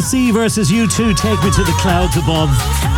TLC versus U2, Take Me to the Clouds Above.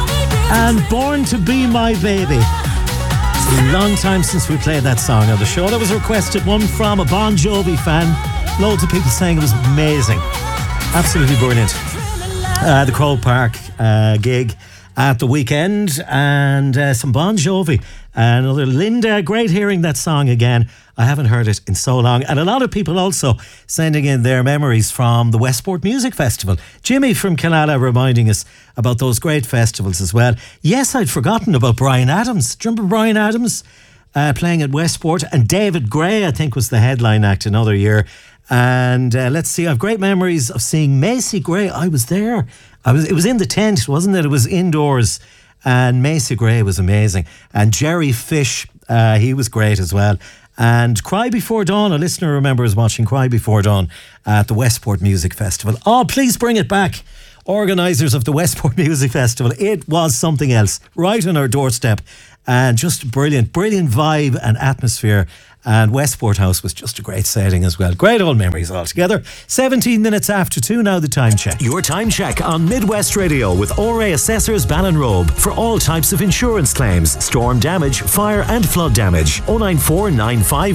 And Born to Be My Baby. It's a long time since we played that song on the show. That was a requested one from a Bon Jovi fan. Loads of people saying it was amazing. Absolutely brilliant. The Croke Park gig at the weekend, and some Bon Jovi. Another Linda, great hearing that song again. I haven't heard it in so long. And a lot of people also sending in their memories from the Westport Music Festival. Jimmy from Killala reminding us about those great festivals as well. Yes, I'd forgotten about Bryan Adams. Do you remember Bryan Adams playing at Westport? And David Gray, I think, was the headline act another year. And let's see, I have great memories of seeing Macy Gray. I was there. It was in the tent, wasn't it? It was indoors. And Macy Gray was amazing. And Jerry Fish, he was great as well. And Cry Before Dawn, a listener remembers watching Cry Before Dawn at the Westport Music Festival. Oh, please bring it back. Organisers of the Westport Music Festival. It was something else, right on our doorstep. And just brilliant vibe and atmosphere. And Westport House was just a great setting as well. Great old memories altogether. 17 minutes after 2 now, the time check. Your time check on Midwest Radio with ORA Assessors Ballinrobe for all types of insurance claims, storm damage, fire and flood damage. 094 95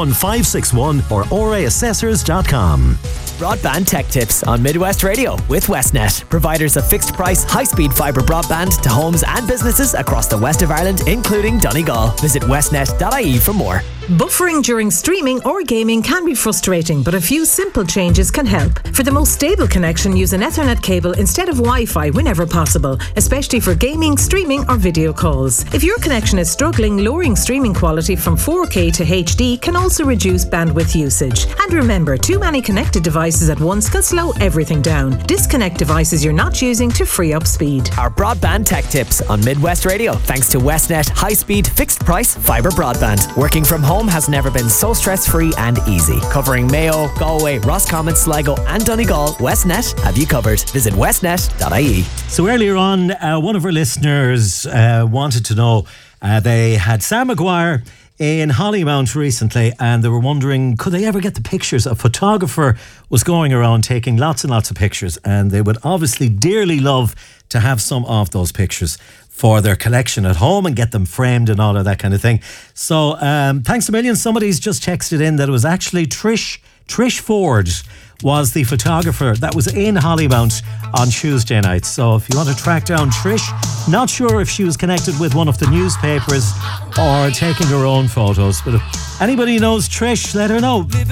41561 or oraassessors.com. Broadband Tech Tips on Midwest Radio with Westnet, providers of fixed price, high-speed fibre broadband to homes and businesses across the west of Ireland, including Donegal. Visit westnet.ie for more. Buffering during streaming or gaming can be frustrating, but a few simple changes can help. For the most stable connection, use an Ethernet cable instead of Wi-Fi whenever possible, especially for gaming, streaming or video calls. If your connection is struggling, lowering streaming quality from 4K to HD can also reduce bandwidth usage. And remember, too many connected devices at once can slow everything down. Disconnect devices you're not using to free up speed. Our Broadband Tech Tips on Midwest Radio, thanks to Westnet high-speed, fixed-price fibre broadband. Working from home has never been so stress-free and easy. Covering Mayo, Galway, Roscommon, Sligo and Donegal, Westnet have you covered. Visit westnet.ie. So earlier on, one of our listeners wanted to know, they had Sam Maguire in Hollymount recently, and they were wondering, could they ever get the pictures? A photographer was going around taking lots and lots of pictures, and they would obviously dearly love to have some of those pictures for their collection at home and get them framed and all of that kind of thing. So thanks a million. Somebody's just texted in that it was actually Trish Ford was the photographer that was in Hollymount on Tuesday night. So if you want to track down Trish, not sure if she was connected with one of the newspapers or taking her own photos, but if anybody knows Trish, let her know.